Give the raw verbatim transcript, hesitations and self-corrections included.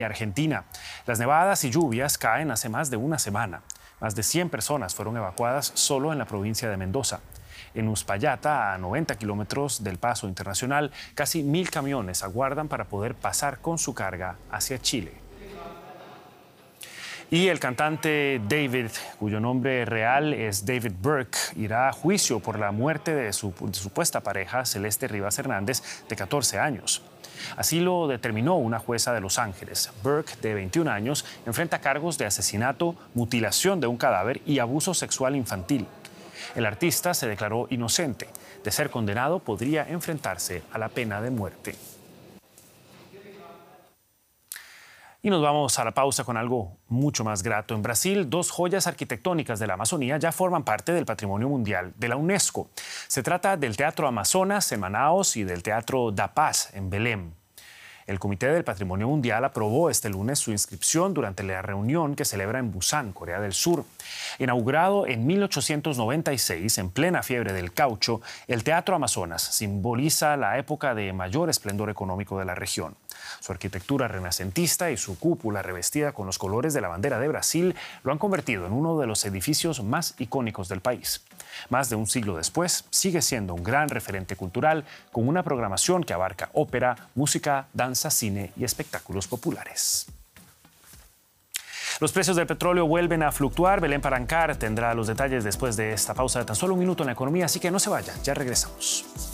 Argentina. Las nevadas y lluvias caen hace más de una semana. Más de cien personas fueron evacuadas solo en la provincia de Mendoza. En Uspallata, a noventa kilómetros del paso internacional, casi mil camiones aguardan para poder pasar con su carga hacia Chile. Y el cantante David, cuyo nombre real es David Burke, irá a juicio por la muerte de su supuesta pareja, Celeste Rivas Hernández, de catorce años. Así lo determinó una jueza de Los Ángeles. Burke, de veintiún años, enfrenta cargos de asesinato, mutilación de un cadáver y abuso sexual infantil. El artista se declaró inocente. De ser condenado, podría enfrentarse a la pena de muerte. Y nos vamos a la pausa con algo mucho más grato. En Brasil, dos joyas arquitectónicas de la Amazonía ya forman parte del Patrimonio Mundial de la UNESCO. Se trata del Teatro Amazonas en Manaos y del Teatro da Paz en Belém. El Comité del Patrimonio Mundial aprobó este lunes su inscripción durante la reunión que celebra en Busan, Corea del Sur. Inaugurado en mil ochocientos noventa y seis, en plena fiebre del caucho, el Teatro Amazonas simboliza la época de mayor esplendor económico de la región. Su arquitectura renacentista y su cúpula revestida con los colores de la bandera de Brasil lo han convertido en uno de los edificios más icónicos del país. Más de un siglo después, sigue siendo un gran referente cultural con una programación que abarca ópera, música, danza, cine y espectáculos populares. Los precios del petróleo vuelven a fluctuar. Belén Parancar tendrá los detalles después de esta pausa de tan solo un minuto en la economía, así que no se vayan, ya regresamos.